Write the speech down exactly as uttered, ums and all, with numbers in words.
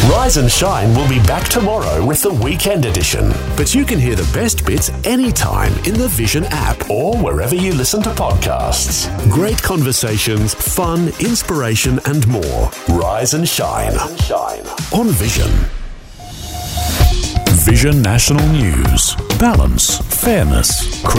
Rise and Shine will be back tomorrow with the weekend edition. But you can hear the best bits anytime in the Vision app or wherever you listen to podcasts. Great conversations, fun, inspiration and more. Rise and Shine, Rise and Shine. On Vision. Vision National News. Balance, fairness,